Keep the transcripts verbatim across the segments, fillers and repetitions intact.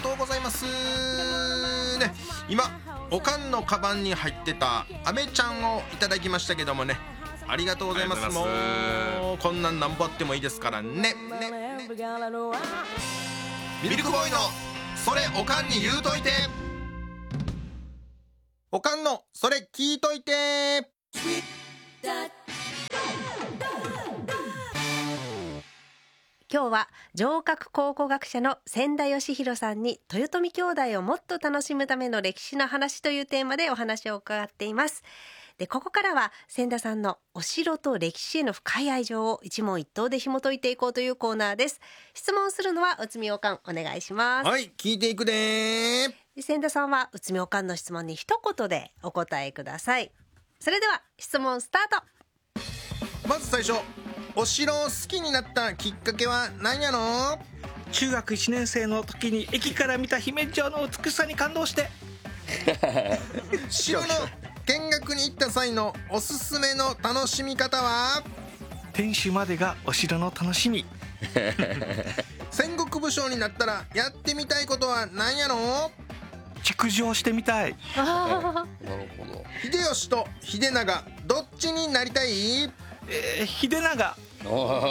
とうございますね。今おかんのカバンに入ってたアメちゃんをいただきましたけどもね、ありがとうございます。もうこんなんなんぼあってもいいですからね。ねねミルクボーイのそれおかんに言うといて、おかんのそれ聞いといて。 今日は城郭考古学者の千田義弘さんに豊臣兄弟をもっと楽しむための歴史の話というテーマでお話を伺っています。でここからは千田さんのお城と歴史への深い愛情を一問一答で紐解いていこうというコーナーです。質問するのは内海おかん、お願いします。 はい、聞いていくで。 で千田さんは内海おかんの質問に一言でお答えください。それでは質問スタート。 まず最初、お城を好きになったきっかけは何やの？ 中学いちねん生の時に駅から見た姫路城の美しさに感動して城の見学に行った際のおすすめの楽しみ方は？ 天守までがお城の楽しみ戦国武将になったらやってみたいことは何やの？ 築城してみたい。 あなるほど。 秀吉と秀長どっちになりたい？ えー、秀長。 ああ、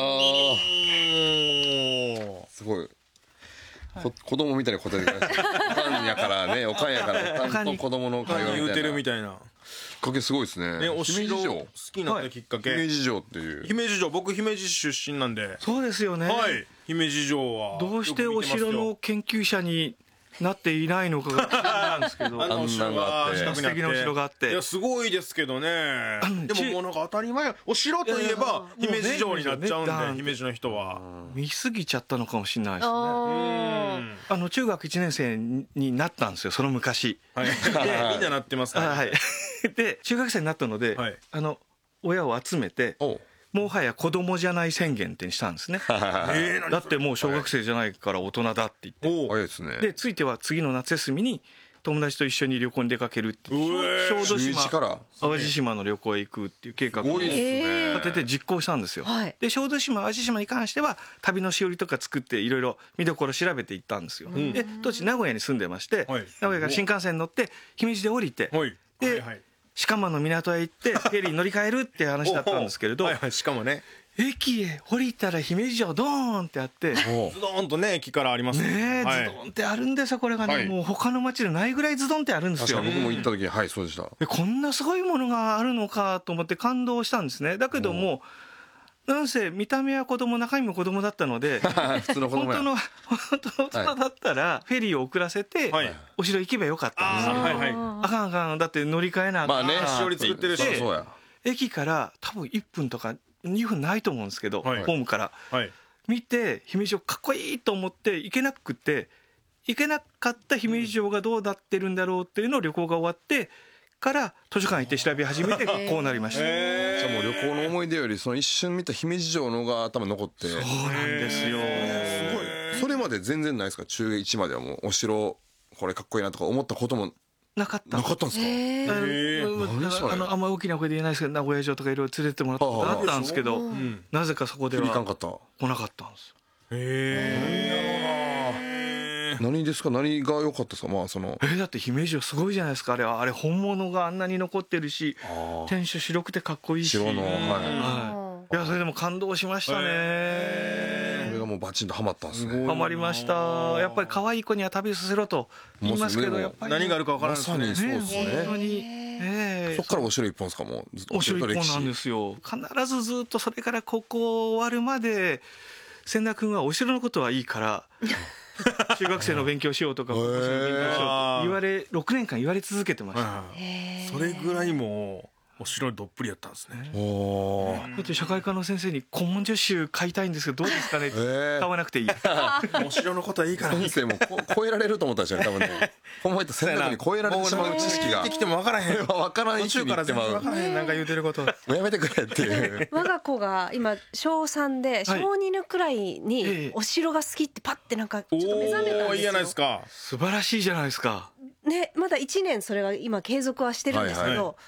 すごい。こ子供みたいに答えてくれました。おかんやからね、おかんやからおかんと子供の会話みたいな。 言うてるみたいな。 きっかけすごいですね。 ね、お城姫路城好きになったきっかけ。 姫路城っていう。 姫路城、僕姫路出身なんで。 そうですよね。 はい。姫路城はどうしてお城の研究者になっていないのかが不思議なんですけど。 あのお城が近くにあって素敵なお城があって。 いやすごいですけどね。でももうなんか当たり前や。お城といえば姫路城になっちゃうんで、姫路の人は見すぎちゃったのかもしれないですね。 ああの中学いちねん生になったんですよ、その昔。 はい。みんななってますから。 はい。で中学生になったので、 はい、 あの親を集めて。もはや子供じゃない宣言ってにしたんですね。だってもう小学生じゃないから大人だって言って。 早いですね。 でついては次の夏休みに友達と一緒に旅行に出かけるって小豆島淡路島の旅行へ行くっていう計画を立てて実行したんですよ。で小豆島淡路島に関しては旅のしおりとか作っていろいろ見どころ調べていったんですよ。で当時名古屋に住んでまして、名古屋から新幹線に乗って姫路で降りて、で鹿間の港へ行ってフェリー乗り換えるって話だったんですけれど、 しかもね駅へ降りたら姫路城ドーンってあって、ズドーンとね駅からありますね。ズドーンってあるんですよ。これがね、もう他の町でないぐらいズドンってあるんですよ。 確かに僕も行った時、はいそうでした。 こんなすごいものがあるのかと思って感動したんですね。だけどもなんせ見た目は子供、中身も子供だったので普通の子供や。 本当の本当の大人だったらフェリーを遅らせてお城行けばよかったんですよ。あかんあかん、だって乗り換えなあかん。 まあね、 しおり作ってるし。 駅から多分いっぷんとかにふんないと思うんですけど、ホームから見て姫路城かっこいいと思って行けなくって行けなかった姫路城がどうなってるんだろうっていうのを旅行が終わってから図書館行って調べ始めてこうなりました。じゃあもう旅行の思い出よりその一瞬見た姫路城のが頭残って。 そうなんですよ。 すごい。それまで全然ないですか？中いちまではもうお城これかっこいいなとか思ったこともなかった。 なかったんですか？ あのあんまり大きな声で言えないですけど名古屋城とかいろいろ連れてってもらったことあったんですけど、なぜかそこでは来なかったんです。 へえ。何ですか？何が良かったですか？まあそのえだって姫路城すごいじゃないですか。あれはあれ本物があんなに残ってるし、天守白くてかっこいいし。 城のはい。 いやそれでも感動しましたね。 それがもうバチンとハマったんですね。 ハマりました。やっぱり可愛い子には旅させろと言いますけど、やっぱり何があるか分からないですね。まさにそうですね。 本当に。 そっからお城一本ですか？もうお城一本なんですよ。必ずずっとそれから高校終わるまで千田君はお城のことはいいから中学生の勉強しようとか高校生の勉強しようと言われろくねんかん言われ続けてました。 それぐらいもうお城にどっぷりやったんですね。 だって社会科の先生に古文書集買いたいんですけどどうですかねって買わなくていい。 お城のことはいいから。 先生も超えられると思ったんですよね多分ね。ほんま言った千田君に超えられてしまう知識が。 言ってきても分からへん。 分からん。 途中から全然分からへん。なんか言うてること。 もうやめてくれっていう。 我が子が今小さんで小にのくらいにお城が好きってパッてなんかちょっと目覚めたんですよ。 いいじゃないですか。 素晴らしいじゃないですか。 ね、まだいちねんそれは今継続はしてるんですけど。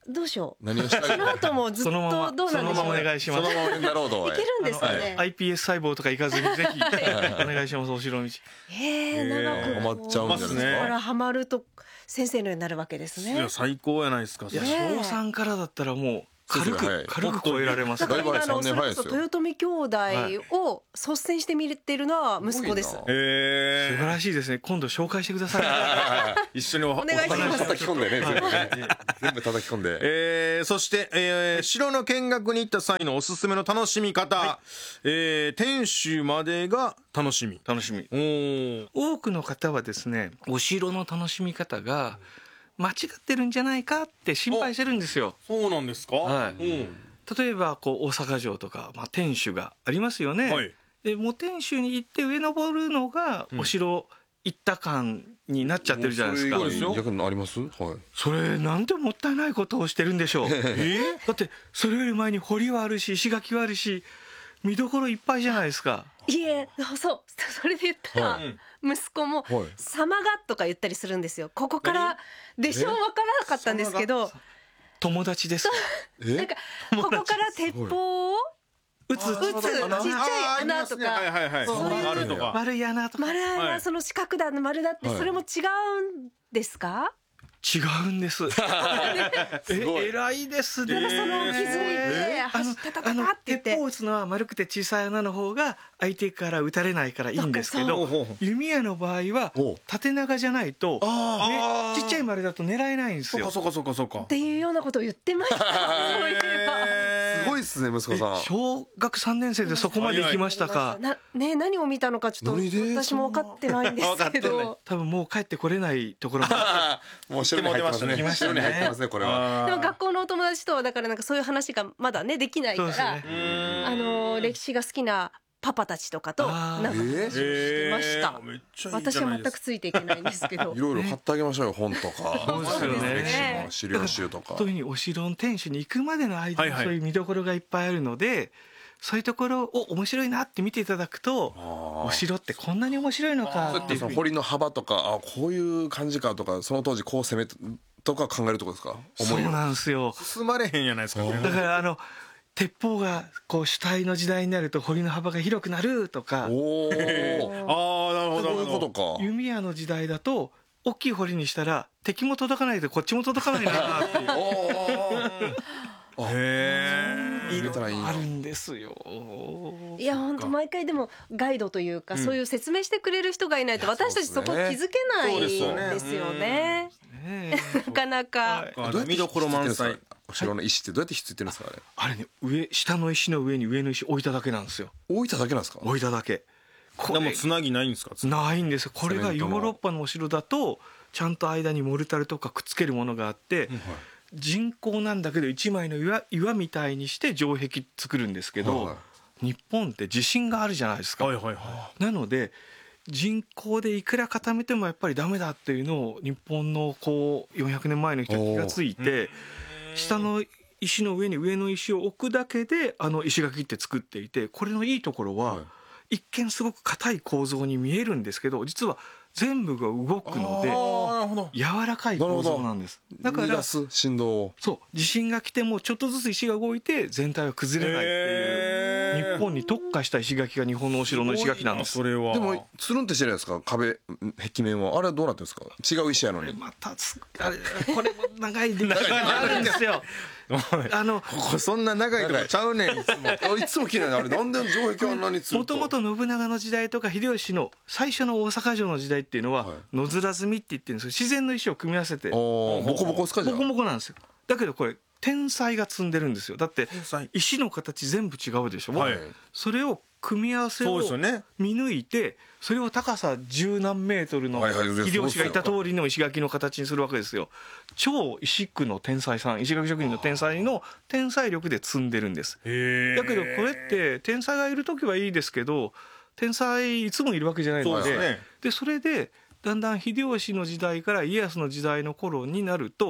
どうしよう。 何をしたいその後もずっとどうなんでしょう。 そのままお願いします。 そのままなろうといけるんですかね。 アイピーエス 細胞とかいかずにぜひお願いします。お城道。 へえ、長くハマっちゃうんじゃないですか。 からハマると先生のようになるわけですね。 いや最高やないですか。 いや小三からだったらもう軽く軽く超えられます。 だから今のそれこそ豊臣兄弟を率先して見てるのは息子です。 へえ、 素晴らしいですね。今度紹介してください。 一緒にお願いします。 叩き込んでね、全部叩き込んで。 えー、そして、えー、城の見学に行った際のおすすめの楽しみ方、はい、えー、天守までが楽しみ楽しみ。 お多くの方はですね、お城の楽しみ方が間違ってるんじゃないかって心配してるんですよ。 そうなんですか。 はい。 うん、 例えばこう大阪城とか、まあ、天守がありますよね。はい、でもう天守に行って上登るのがお城行った感になっちゃってるじゃないですか。 そうですよ。逆にあります。はい。 それなんてもったいないことをしてるんでしょう。えー、だってそれより前に堀はあるし石垣はあるし見どころいっぱいじゃないですか。 いえ、そうそれで言ったら、はい、息子も「様が」とか言ったりするんですよ。ここからでしょう分からなかったんですけど、 友達です。 なんかここから鉄砲を打つ打つちっちゃい穴とか丸い穴とか丸い穴、その四角だ丸だってそれも違うんですか？ 違うんです。え、偉いですね。 でもその気づいて、あのタタタタって言って、 鉄砲撃つのは丸くて小さい穴の方が相手から撃たれないからいいんですけど、弓矢の場合は縦長じゃないと、ね、ちっちゃい丸だと狙えないんですよ。 そうかそうかそうか。 っていうようなことを言ってました。そういえば。 すごいですね、息子さん。 小学さんねん生でそこまで行きましたか。 なね、何を見たのかちょっと私も分かってないんですけど、 多分もう帰ってこれないところもう城に入ってますね。城に入ってますね、これは。 でも学校のお友達とはだからなんかそういう話がまだねできないから、あの歴史が好きなパパたちとかとなんか話をしてました。私は全くついていけないんですけど、 いろいろ買ってあげましょうよ、本とか。 そうですよね。 歴史の資料集とか。 特にお城の天守に行くまでの間にそういう見どころがいっぱいあるので、そういうところを面白いなって見ていただくと、お城ってこんなに面白いのかっていう。 堀の幅とか、あ、こういう感じかとか、その当時こう攻めとか考えるとこですか。 そうなんですよ。 進まれへんやないですか。 だからあの鉄砲がこう主体の時代になると堀の幅が広くなるとか。 おお。ああ、なるほど。そういうことか。 弓矢の時代だと大きい堀にしたら敵も届かないでこっちも届かないなっていう。 へえ。 いろいろあるんですよ。 いや本当毎回でもガイドというか、うん、そういう説明してくれる人がいないと私たちそこ気づけないですよね。なかなか。 見どころ満載。 お城の石ってどうやってひっついてるんですかあれ。 あれね、上下の石の上に上の石置いただけなんですよ。 置いただけなんですか。 置いただけ。 でもつなぎないんですか。 ないんです。これがヨーロッパのお城だとちゃんと間にモルタルとかくっつけるものがあって。人工なんだけど一枚の 岩, 岩みたいにして城壁作るんですけど、はい、日本って地震があるじゃないですか、はいはいはい、なので人工でいくら固めてもやっぱりダメだっていうのを日本のこうよんひゃくねんまえの人が気がついて、下の石の上に上の石を置くだけであの石垣って作っていて、これのいいところは、はい、一見すごく硬い構造に見えるんですけど実は全部が動くので柔らかい構造なんです。 だから振動をそう地震が来てもちょっとずつ石が動いて全体は崩れないっていう日本に特化した石垣が日本のお城の石垣なんです。 それはでもつるんってしてるんですか壁壁面は。あれはどうなってるんですか。違う石やのに。 またあれこれも長いであるんですよ。 あのそんな長いとこちゃうねん。いつもいつも綺麗なあれなんで城壁あんなにつると。 もともと信長の時代とか秀吉の最初の大阪城の時代っていうのは、はい、野面積みって言ってるんですけど自然の石を組み合わせてボコボコですか。じゃあボコボコなんですよ。だけどこれ天才が積んでるんですよ。だって石の形全部違うでしょ、はい、それを組み合わせを見抜いてそれを高さ十何メートルの秀吉が言った通りの石垣の形にするわけですよ。超石工の天才さん、石垣職人の天才の天才力で積んでるんです。だけどこれって天才がいる時はいいですけど天才いつもいるわけじゃないので、ね、でそれでだんだん秀吉の時代から家康の時代の頃になると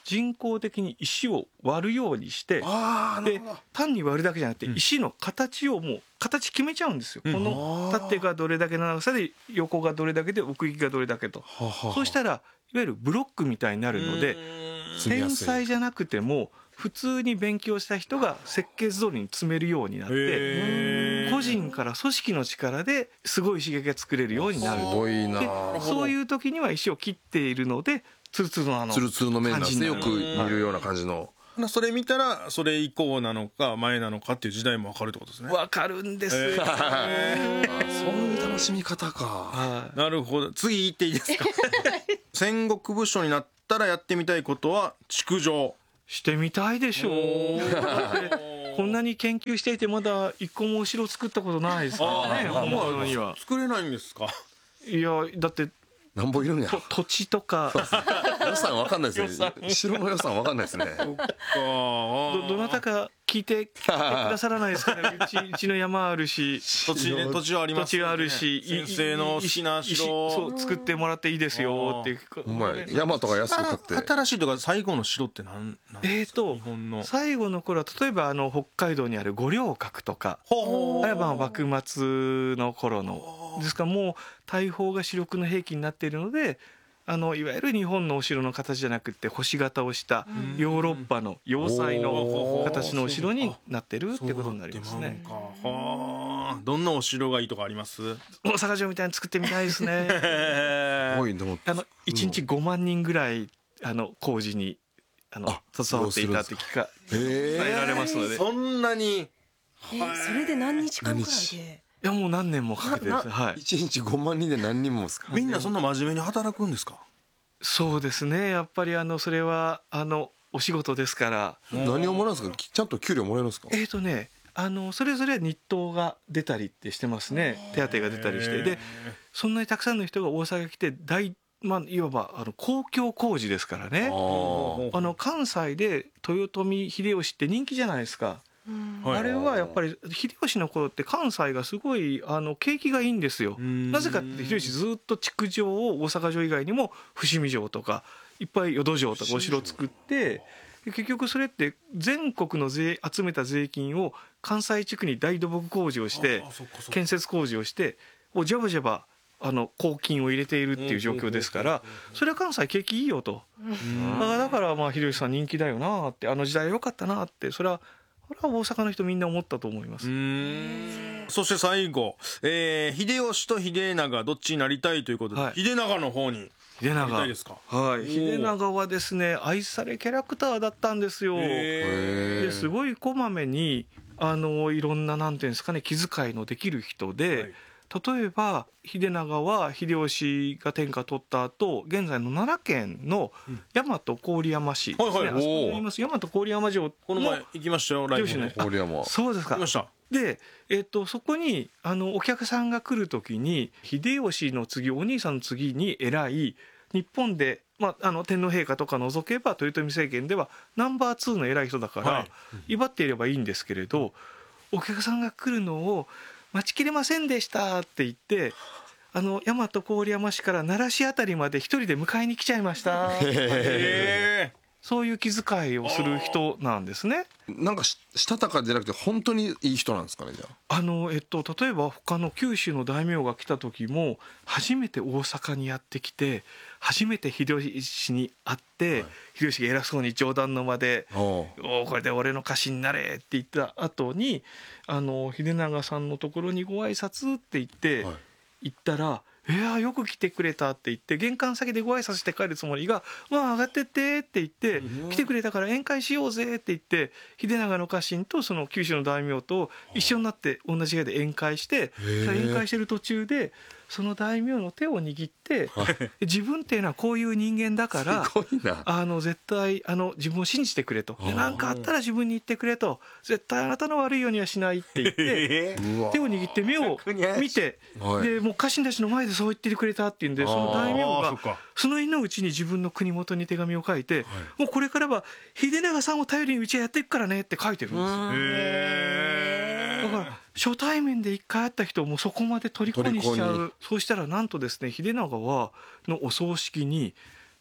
人工的に石を割るようにして、で単に割るだけじゃなくて石の形をもう形決めちゃうんですよ、うん、この縦がどれだけの長さで横がどれだけで奥行きがどれだけと、はははそうしたらいわゆるブロックみたいになるので天才じゃなくても普通に勉強した人が設計図通りに詰めるようになって個人から組織の力ですごい刺激が作れるようになると。すごいな。でそういう時には石を切っているのでツルツルのあのツルツルの面なんですね。よく見るような感じの。 それ見たらそれ以降なのか前なのかっていう時代も分かるってことですね。 分かるんです、えー、そういう楽しみ方か。 なるほど。次行っていいですか。戦国武将になったらやってみたいことは築城してみたいでしょう。こんなに研究していてまだ一個もお城作ったことないですからね。本物には作れないんですか。 いやだってなんぼいるんや。 土地とか予算わかんないですね。城の予算わかんないですね。 ど, どなたか聞いてくださらないですかね。うちうちの山あるし土地ね土地はあります、ね、 土地があるし先生の好きな城そう作ってもらっていいですよっていう。 お前山とか安く買って新しいとか最後の城って何なんですか。えーと日本の最後の頃は例えばあの北海道にある五稜郭とかあれば幕末の頃のですからもう大砲が主力の兵器になっているのであのいわゆる日本のお城の形じゃなくて星型をしたヨーロッパの要塞の形のお城になってるってことになりますね。 はあ、どんなお城がいいとかあります？ 大阪城みたいに作ってみたいですね。あのいちにちごまんにんぐらいあの工事にあの携わっていたって聞か伝えられますので。 そんなに、 えそれで何日間くらいで？ いやもう何年もかけてです、はい、 いちにちごまんにんで何人もですか。 みんなそんな真面目に働くんですか。 そうですねやっぱりあのそれはあのお仕事ですから。 何をもらうんですか。ちゃんと給料もらえるんですか。 えーとねあのそれぞれ日当が出たりってしてますね。手当が出たりしてでそんなにたくさんの人が大阪に来て大、まあ、いわばあの公共工事ですからね。あの関西で豊臣秀吉って人気じゃないですか。あれはやっぱり秀吉の頃って関西がすごいあの景気がいいんですよ。なぜかって秀吉ずっと築城を大阪城以外にも伏見城とかいっぱい淀城とかお城を作って結局それって全国の税集めた税金を関西地区に大土木工事をして建設工事をしてジャバジャバあの公金を入れているっていう状況ですからそれは関西景気いいよと。だからまあ秀吉さん人気だよなってあの時代良かったなってそれはこれは大阪の人みんな思ったと思います。うーんそして最後、えー、秀吉と秀長どっちになりたいということで、はい、秀長の方に秀長なりたいですか。 はい、秀長はですね愛されキャラクターだったんですよ。ですごいこまめにあのいろんななんていうんですかね気遣いのできる人で、はい例えば秀長は秀吉が天下取った後現在の奈良県の大和郡山市ですね、はいはい、あそこにあります大和郡山城この前行きましたよライブで郡山。 そうですか。 行きました。 で、えー、とそこにあのお客さんが来る時に秀吉の次お兄さんの次に偉い日本で、まあ、あの天皇陛下とか除けば豊臣政権ではナンバーツーの偉い人だから、はい、威張っていればいいんですけれどお客さんが来るのを待ちきれませんでしたって言ってあの大和郡山市から奈良市あたりまで一人で迎えに来ちゃいました。へーそういう気遣いをする人なんですね。 なんかしたたかじゃなくて本当にいい人なんですかね。じゃあ、 あのえっと例えば他の九州の大名が来た時も初めて大阪にやってきて初めて秀吉に会って、はい、秀吉が偉そうに冗談の間で「おおこれで俺の家臣になれ」って言った後にあの秀長さんのところにご挨拶って言って、はい、行ったらいやよく来てくれたって言って玄関先でご挨拶して帰るつもりが「まあ上がってって」って言って「来てくれたから宴会しようぜ」って言って秀長の家臣とその九州の大名と一緒になって同じ部屋で宴会して宴会してる途中でその大名の手を握って自分っていうのはこういう人間だからあの絶対あの自分を信じてくれと何かあったら自分に言ってくれと絶対あなたの悪いようにはしないって言って手を握って目を見てでもう家臣たちの前でそう言ってくれたっていうんでその大名がその日のうちに自分の国元に手紙を書いてもうこれからは秀長さんを頼りにうちはやっていくからねって書いてるんですよ。だから初対面で一回会った人をもうそこまで虜にしちゃう。そうしたらなんとですね秀長はのお葬式に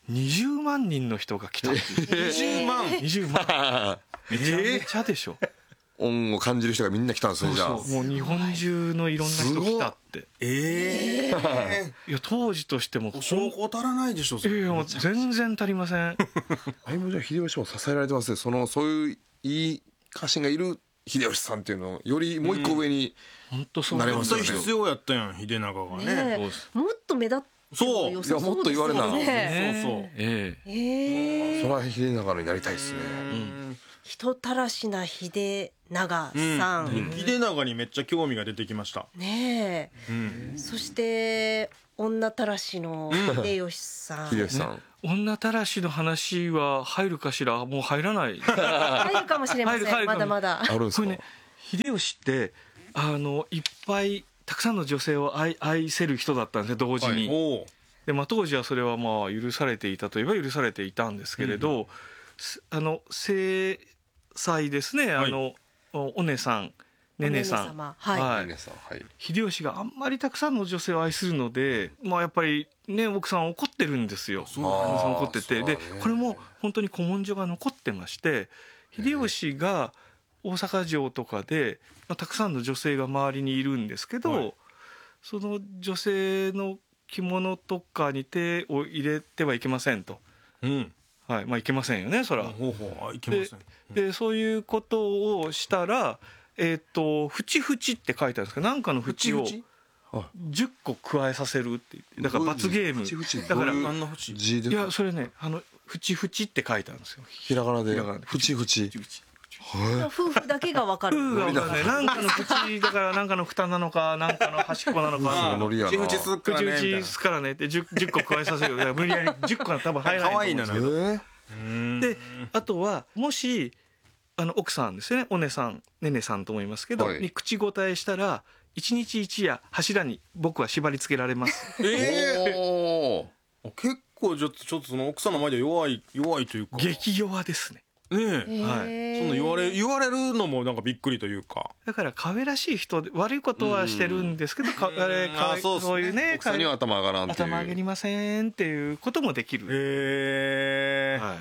にじゅうまんにんの人が来たっていう。 にじゅうまんにじゅうまんめちゃめちゃでしょ。 恩を感じる人がみんな来たんですね。じゃあもう日本中のいろんな人来たって。 ええいや当時としても証拠足らないでしょ。 いやいや全然足りません。 あいもじゃあ秀吉も支えられてますね。そのそういういい家臣がいる秀吉さんっていうのをよりもう一個上に本当そうなれますよね。 必要やったやん秀長がね。 もっと目立ってそう良さそうですよね。 いやもっと言われな。そうそう。 ええええそれは秀長になりたいですね。 人たらしな秀長さん、 うん秀長にめっちゃ興味が出てきました。 ねえ、 うんそして女たらしの秀吉さん、 秀吉さん、 女たらしの話は入るかしら。もう入らない入るかもしれません。 入る入るまだまだあるんですか。 これね秀吉ってあのいっぱいたくさんの女性を 愛, 愛せる人だったんですね同時に、はいおでまあ、当時はそれはまあ許されていたといえば許されていたんですけれど、うん、あの正妻ですね、はい、あのお姉さんねねさん、はいはい、秀吉があんまりたくさんの女性を愛するので、まあ、やっぱりね奥さん怒ってるんですよ。怒ってて、でこれも本当に古文書が残ってまして、秀吉が大阪城とかで、まあ、たくさんの女性が周りにいるんですけど、はい、その女性の着物とかに手を入れてはいけませんと、うんはいまあ、いけませんよねそら。ほうほういけません。で、でそういうことをしたらえっとふちふちって書いてあるんですけど、何かのふちをじゅっこ加えさせるって言って、だから罰ゲームだから、いやそれねあのふちふちって書いてあるんですよ。 ひらがなでふちふち。 夫婦だけが分かる。 夫婦が分かるね。なんかの口だからなんかの蓋なのかなんかの端っこなのか。 口打ちすっからね。 口打ちすっからねって 10, 10個加えさせる。無理やりじゅっこは多分入らないと思うんですけど。であとはもしあの奥さんですよね、お姉さんねねさんと思いますけど、はい、に口答えしたら一日一夜柱に僕は縛り付けられます。 えー、結構ちょっとちょっとその奥さんの前で弱い弱いというか。 激弱ですね。 ねえ、はい、そんな言われ言われるのもなんかびっくりというか。 だから可愛らしい人で悪いことはしてるんですけど、かあれかそうそういうね、 奥さんには頭上がらんっていう、 頭上がりませんっていうこともできる。 へえ、 はい。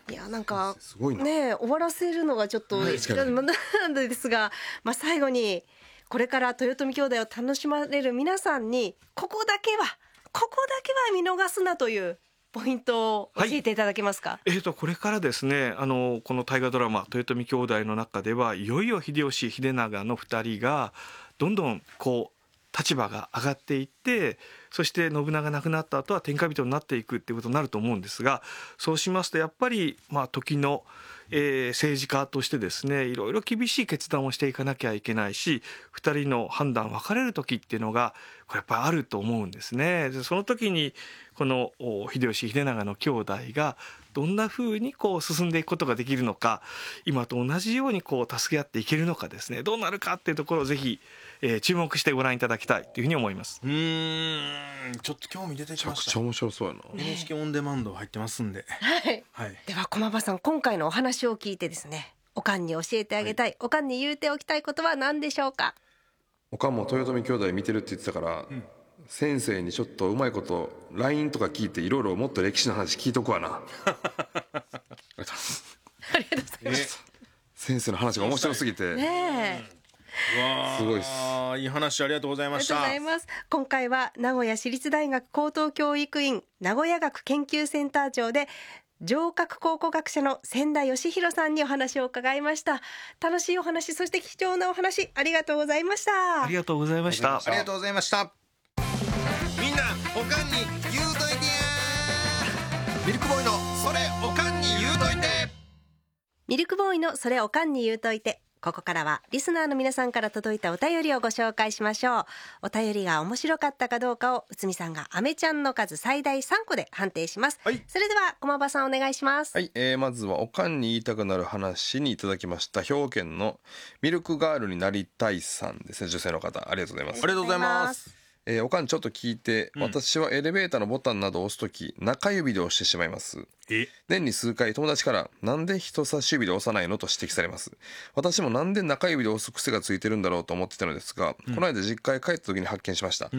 いやなんかね終わらせるのがちょっとなんですが、まあ最後にこれから豊臣兄弟を楽しまれる皆さんにここだけはここだけは見逃すなというポイントを教えていただけますか。はい、 えーとこれからですね、あのこの大河ドラマ豊臣兄弟の中ではいよいよ秀吉秀長のふたりがどんどんこう立場が上がっていって、そして信長が亡くなった後は天下人になっていくっていうことになると思うんですが、そうしますとやっぱりまあ時のえー、政治家としてですねいろいろ厳しい決断をしていかなきゃいけないし、ふたりの判断分かれる時っていうのがこれやっぱりあると思うんですね。でその時にこの秀吉秀長の兄弟がどんな風にこう進んでいくことができるのか、今と同じようにこう助け合っていけるのかですね、どうなるかっていうところをぜひ、えー、注目してご覧いただきたいというふうに思います。 うーんちょっと興味出てきました。 めちゃくちゃ面白そうやな。 エヌエイチケー オンデマンド入ってますんで、 はいはい、では駒場さん今回のお話を聞いてですね、おかんに教えてあげたい、はい、おかんに言うておきたいことは何でしょうか。 おかんも豊臣兄弟見てるって言ってたから、うん、先生にちょっとうまいこと ライン とか聞いていろいろもっと歴史の話聞いとくわな。ありがとうございます。先生の話が面白すぎてねえ、わすごいです。 いい話ありがとうございました。 ありがとうございます。今回は名古屋市立大学高等教育院名古屋学研究センター長で城郭考古学者の千田義弘さんにお話を伺いました。楽しいお話、そして貴重なお話ありがとうございました。 ありがとうございました。 ありがとうございました。みんなおかんに言うといてや。ミルクボーイのそれおかんに言うといて。 ミルクボーイのそれおかんに言うといて。ここからはリスナーの皆さんから届いたお便りをご紹介しましょう。お便りが面白かったかどうかを内海さんがアメちゃんの数最大さんこで判定します、はい、それでは駒場さんお願いします。 はい、えー、まずはおかんに言いたくなる話にいただきました。兵庫県のミルクガールになりたいさんですね、女性の方、ありがとうございます。 ありがとうございます。 えー、おかんちょっと聞いて、うん、私はエレベーターのボタンなどを押すとき中指で押してしまいます。え年に数回友達からなんで人差し指で押さないのと指摘されます。私もなんで中指で押す癖がついてるんだろうと思ってたのですが、うん、この間実家へ帰った時に発見しました、うん、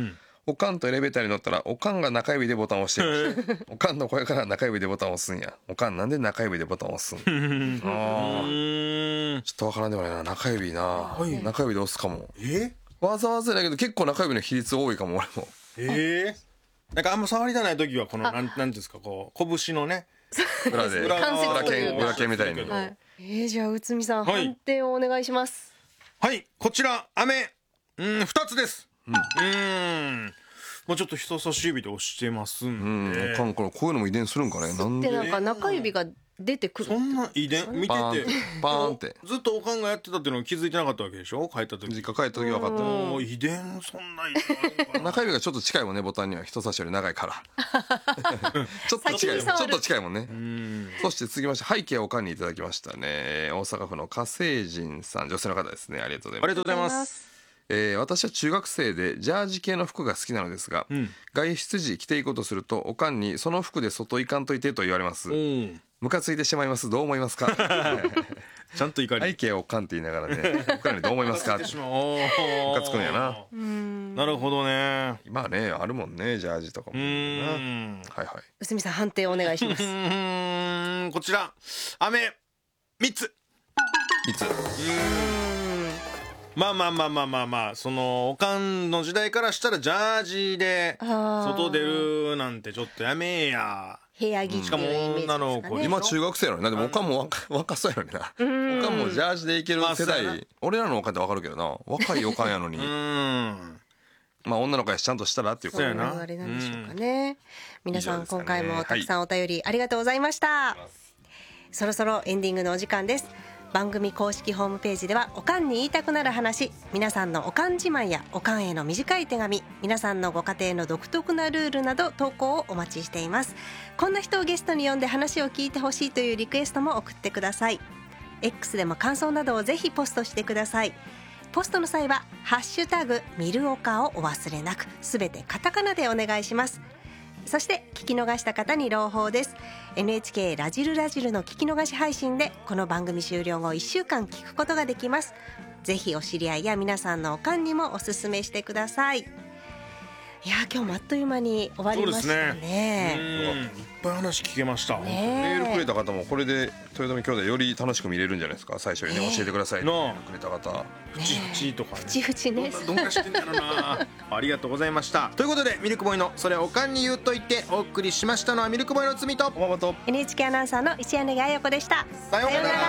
おかんとエレベーターに乗ったらおかんが中指でボタンを押してるおかんの声から中指でボタンを押すんや。おかんなんで中指でボタンを押すんあーちょっとわからんでもないな。中指な、はい、中指で押すかも。えわざわざだけど結構中指の比率多いかも俺も。えー、なんかあんま触りたない時はこのなんなんですかこう拳のね裏で裏剣裏剣みたいに、 はい、えー、じゃあ内海さん、はい、判定をお願いします。 はい、こちら飴うんふたつです。うん、うんもうちょっと人差し指で押してますんで、うん、おかんこういうのも遺伝するんかね。なんでなんか中指が出てくる。 そんな遺伝見ててバーンってずっとおかんがやってたっていうのを気づいてなかったわけでしょ。帰った時実家帰った時分かった。 もう遺伝そんな中指がちょっと近いもんね。ボタンには人差しより長いからちょっと近いちょっと近いもんね。うんそして続きまして背景をおかんにいただきましたね。大阪府の火星人さん女性の方ですね。ありがとうございます。 ありがとうございます。 えー、私は中学生でジャージ系の服が好きなのですが、うん、外出時着ていこうとするとおかんにその服で外行かんといてと言われます。ムカついてしまいます。どう思いますかちゃんと怒り背景をおかんって言いながらねおかんにどう思いますかムカつくんやな。 うんなるほどね。 まあねあるもんねジャージとかも。うんはいはい内海さん判定お願いしますうんこちら飴みっつみっつ。うんまあまあまあまあまあまあそのおかんの時代からしたらジャージで外出るなんてちょっとやめえや。 部屋着っていうイメージですかね。しかも女の子今中学生なのにな。でもおかんも若若そうやのにな。おかんもジャージでいける世代、まあ、俺らのおかんってわかるけどな若いおかんやのにうんまあ女の子やしちゃんとしたらっていうことやな。 あれなんでしょうかね。皆さん今回もたくさんお便りありがとうございました、はい、そろそろエンディングのお時間です。番組公式ホームページではおかんに言いたくなる話、皆さんのおかん自慢やおかんへの短い手紙、皆さんのご家庭の独特なルールなど投稿をお待ちしています。こんな人をゲストに呼んで話を聞いてほしいというリクエストも送ってください。 X でも感想などをぜひポストしてください。ポストの際はハッシュタグミルオカをお忘れなく、すべてカタカナでお願いします。そして聞き逃した方に朗報です。 エヌエイチケー ラジルラジルの聞き逃し配信でこの番組終了後いっしゅうかん聞くことができます。ぜひお知り合いや皆さんのおかんにもおすすめしてください。いや今日もあっという間に終わりました ね, ねうんいっぱい話聞けました、ね、 メールくれた方もこれで豊臣兄弟より楽しく見れるんじゃないですか。最初にね、ね教えてくださいってくれた方、 ふちふちとかね、 ふちふちねどんなしてんだろうなありがとうございましたということでミルクボーイのそれおかんに言うと言ってお送りしましたのはミルクボーイの罪とおままと エヌエイチケー アナウンサーの石柳彩子でした。 さようなら。